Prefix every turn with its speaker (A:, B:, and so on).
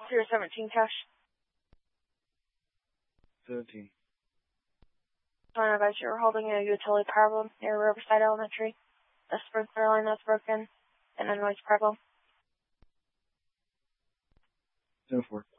A: 017 cash.
B: 17.
A: I advise you were holding a utility problem near Riverside Elementary. The sprinkler line was broken and a noise problem.
B: 10-4.